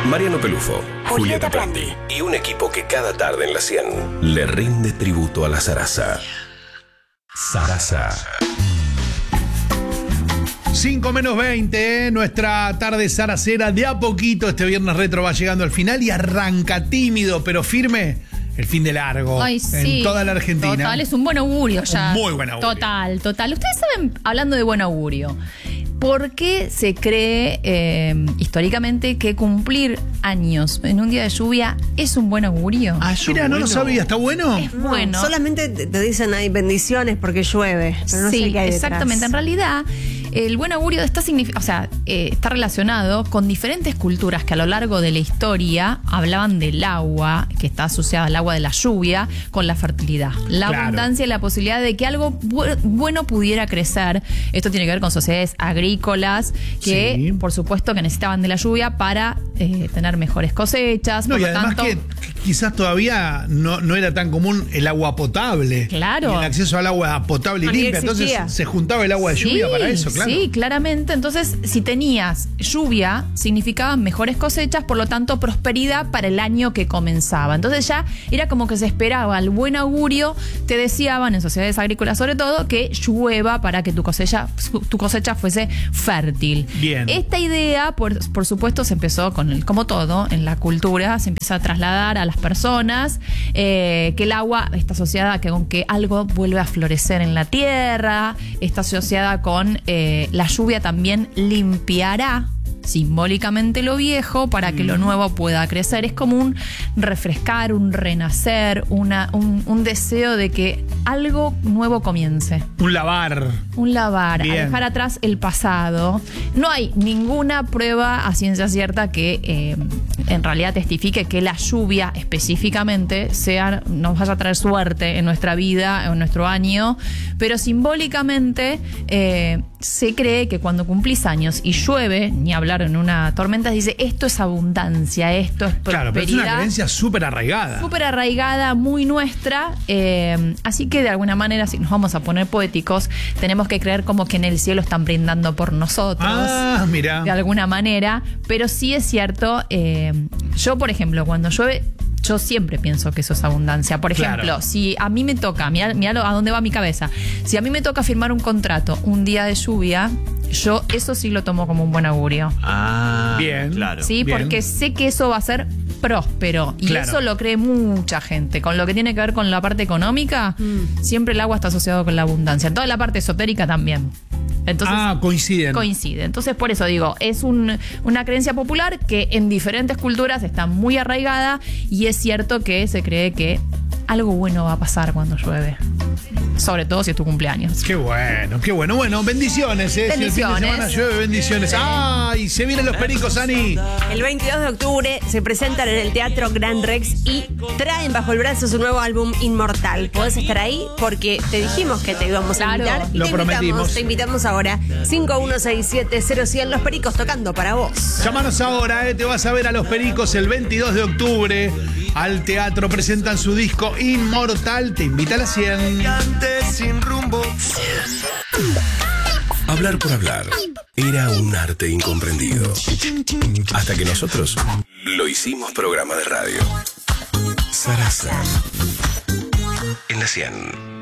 Mariano Pelufo, Julieta Prandi y un equipo que cada tarde en la 100 le rinde tributo a la zaraza. Zaraza. 5 menos 20, nuestra tarde zaracera. De a poquito este viernes retro va llegando al final y arranca tímido pero firme el fin de largo. Ay, sí, en toda la Argentina. Total, es un buen augurio ya. Un muy buen augurio. Total. Ustedes saben, hablando de buen augurio, ¿por qué se cree históricamente que cumplir años en un día de lluvia es un buen augurio? Mira, no lo sabía, ¿está bueno? Es bueno. Solamente te dicen hay bendiciones porque llueve, pero no sé qué hay detrás. Exactamente. En realidad, el buen augurio está relacionado con diferentes culturas que a lo largo de la historia hablaban del agua, que está asociada al agua de la lluvia, con la fertilidad. La abundancia y la posibilidad de que algo bueno pudiera crecer. Esto tiene que ver con sociedades agrícolas que, por supuesto, que necesitaban de la lluvia para tener mejores cosechas. No, por y lo además tanto, que quizás todavía no era tan común el agua potable. Claro. Y el acceso al agua potable y limpia. Entonces se juntaba el agua de lluvia para eso, claro. Sí, claramente. Entonces, si tenías lluvia, significaba mejores cosechas, por lo tanto, prosperidad para el año que comenzaba. Entonces ya era como que se esperaba el buen augurio. Te deseaban, en sociedades agrícolas sobre todo, que llueva para que tu cosecha fuese fértil. Bien. Esta idea, por supuesto, se empezó como todo en la cultura, se empieza a trasladar a las personas, que el agua está asociada con que algo vuelve a florecer en la tierra, está asociada con la lluvia también limpiará simbólicamente lo viejo para que lo nuevo pueda crecer. Es como un refrescar, un renacer, un deseo de que algo nuevo comience. Un lavar. A dejar atrás el pasado. No hay ninguna prueba a ciencia cierta que en realidad testifique que la lluvia específicamente nos vaya a traer suerte en nuestra vida, en nuestro año, pero simbólicamente se cree que cuando cumplís años y llueve, ni hablar en una tormenta, dice esto es abundancia, esto es prosperidad. Claro, pero es una creencia súper arraigada. Súper arraigada, muy nuestra. Así que de alguna manera, si nos vamos a poner poéticos, tenemos que creer como que en el cielo están brindando por nosotros. Ah, mira. De alguna manera. Pero sí es cierto, yo, por ejemplo, cuando llueve, yo siempre pienso que eso es abundancia. Por ejemplo, si a mí me toca, mirá a dónde va mi cabeza. Si a mí me toca firmar un contrato un día de lluvia, yo eso sí lo tomo como un buen augurio. Ah, bien. Claro. Sí, bien. porque sé que eso va a ser próspero. Y eso lo cree mucha gente. Con lo que tiene que ver con la parte económica, siempre el agua está asociado con la abundancia. En toda la parte esotérica también. Entonces, coincide. Entonces, por eso digo, es una creencia popular que en diferentes culturas está muy arraigada y es cierto que se cree que algo bueno va a pasar cuando llueve. Sobre todo si es tu cumpleaños. Qué bueno, qué bueno. Bueno, bendiciones, ¿eh? Bendiciones. Si el fin de semana llueve, bendiciones. ¡Ay! Se vienen los pericos, Ani. El 22 de octubre se presentan en el Teatro Gran Rex y traen bajo el brazo su nuevo álbum Inmortal. Podés estar ahí porque te dijimos que te íbamos a invitar. Lo prometimos. Te invitamos ahora. 5167-0100, Los Pericos tocando para vos. Llámanos ahora, te vas a ver a los pericos el 22 de octubre. Al teatro presentan su disco Inmortal. Te invita a la 100. Sin rumbo. Hablar por hablar era un arte incomprendido. Hasta que nosotros lo hicimos programa de radio. Zaraza. En la 100.